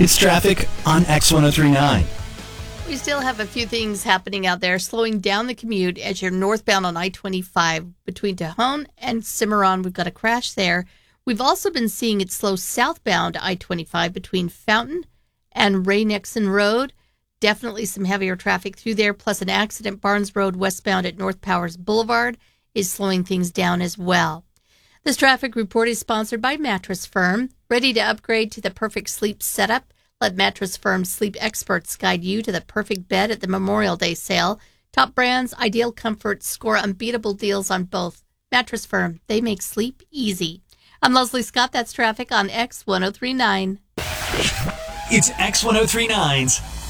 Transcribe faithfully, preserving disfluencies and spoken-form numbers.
It's traffic on X ten thirty-nine. We still have a few things happening out there, slowing down the commute as you're northbound on I twenty-five between Tejon and Cimarron. We've got a crash there. We've also been seeing it slow southbound I twenty-five between Fountain and Ray Nixon Road. Definitely some heavier traffic through there, plus an accident. Barnes Road westbound at North Powers Boulevard is slowing things down as well. This traffic report is sponsored by Mattress Firm. Ready to upgrade to the perfect sleep setup? Let Mattress Firm's sleep experts guide you to the perfect bed at the Memorial Day sale. Top brands, ideal comfort, score unbeatable deals on both. Mattress Firm, they make sleep easy. I'm Leslie Scott. That's traffic on X ten thirty-nine. It's X ten thirty-nine's